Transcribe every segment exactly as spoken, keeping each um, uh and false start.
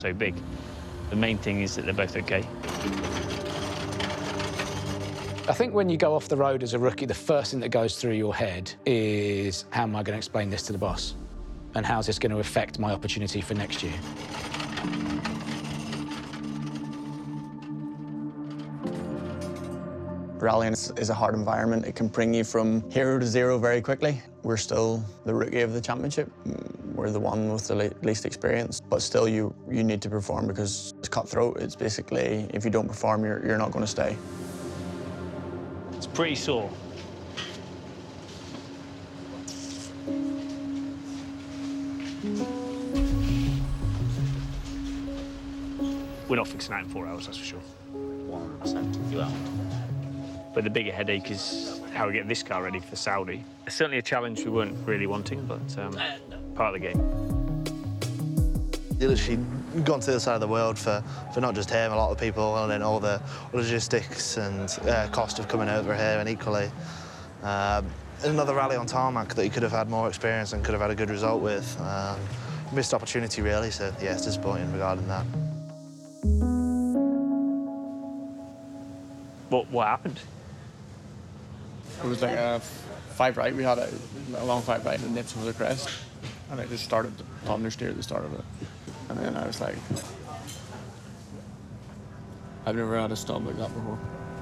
so big. The main thing is that they're both okay. I think when you go off the road as a rookie, the first thing that goes through your head is, how am I going to explain this to the boss? And how's this going to affect my opportunity for next year? Rallying is a hard environment. It can bring you from hero to zero very quickly. We're still the rookie of the championship. We're the one with the le least experience, but still you, you need to perform because it's cutthroat. It's basically, if you don't perform, you're, you're not going to stay. It's pretty sore. We're not fixing that in four hours, that's for sure. one hundred percent, you are. But the bigger headache is how we get this car ready for Saudi. It's certainly a challenge we weren't really wanting, but um, part of the game. You've literally gone to the other side of the world for, for not just him, a lot of people, and then all the logistics and uh, cost of coming over here, and equally um, another rally on tarmac that you could have had more experience and could have had a good result with. Um, missed opportunity, really, so yeah, it's disappointing regarding that. What, what happened? It was like a five right. We had a, a long five right, and nips was a crest, and I just started to understeer at the start of it, and then I was like, I've never had a stop like that before.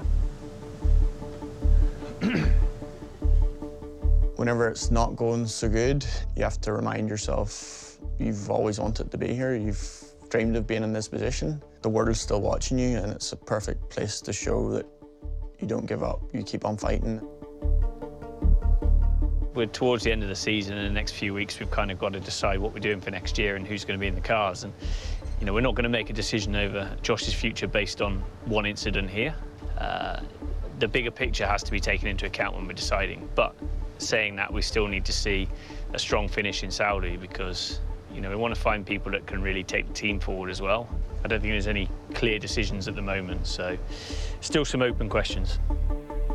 Whenever it's not going so good, you have to remind yourself you've always wanted to be here. You've dreamed of being in this position. The world is still watching you, and it's a perfect place to show that you don't give up. You keep on fighting. We're towards the end of the season, and in the next few weeks, we've kind of got to decide what we're doing for next year and who's going to be in the cars. And, you know, we're not going to make a decision over Josh's future based on one incident here. Uh, the bigger picture has to be taken into account when we're deciding. But saying that, we still need to see a strong finish in Saudi because, you know, we want to find people that can really take the team forward as well. I don't think there's any clear decisions at the moment, so still some open questions.